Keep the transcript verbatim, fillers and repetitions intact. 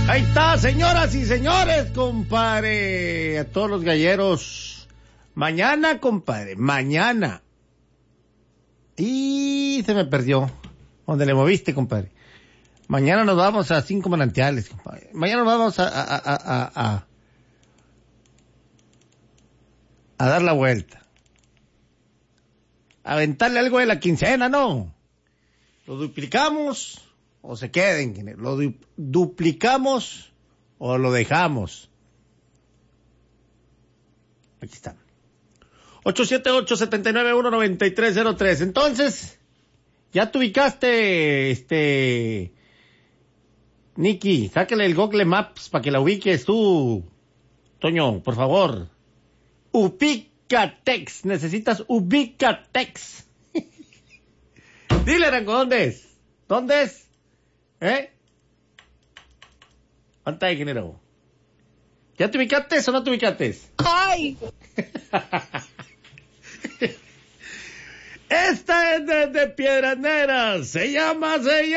Ahí está, señoras y señores, compadre. A todos los galleros. Mañana, compadre, mañana. Y se me perdió. ¿Dónde le moviste, compadre? Mañana nos vamos a Cinco Manantiales, compadre. Mañana nos vamos a, a, a, a, a, a dar la vuelta. A aventarle algo de la quincena, ¿no? Lo duplicamos o se queden. Lo du- duplicamos o lo dejamos. Aquí está. ocho siete ocho, siete nueve uno, nueve tres cero tres. Entonces, ya te ubicaste, este... Nicky, sáquele el Google Maps para que la ubiques tú. Toño, por favor. Ubicatex. Necesitas Ubicatex. Dile, Arango, ¿dónde es? ¿Dónde es? ¿Eh? ¿Dónde está, ingeniero? ¿Ya te ubicaste o no te ubicaste? ¡Ay! Esta es desde Piedras Negras. Se llama, se llama.